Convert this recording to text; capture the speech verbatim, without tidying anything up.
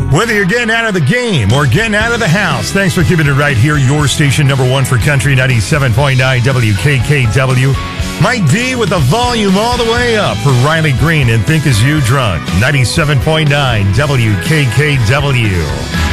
Whether you're getting out of the game or getting out of the house, thanks for keeping it right here. Your station number one for country, ninety-seven point nine W K K W. Mike D with the volume all the way up for Riley Green and Think As You Drunk, ninety-seven point nine W K K W.